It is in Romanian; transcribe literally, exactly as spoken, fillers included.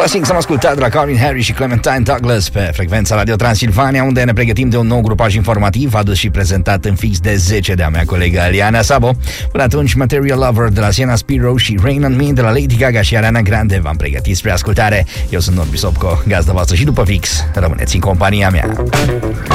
Blessings am ascultat de la Calvin Harris și Clementine Douglas pe frecvența Radio Transilvania, unde ne pregătim de un nou grupaj informativ adus și prezentat în fix de zece de-a mea colegă Aliana Sabo. Până atunci, Material Lover de la Sienna Spiro și Rain on Me de la Lady Gaga și Ariana Grande v-am pregătit spre ascultare. Eu sunt Norbi Sopco, gazda voastră și după fix rămâneți în compania mea.